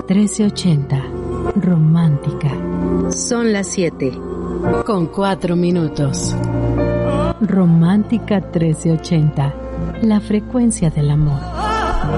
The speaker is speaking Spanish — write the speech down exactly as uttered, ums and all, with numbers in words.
trece ochenta. Romántica. Son las siete. Con cuatro minutos. Romántica trece ochenta. La frecuencia del amor.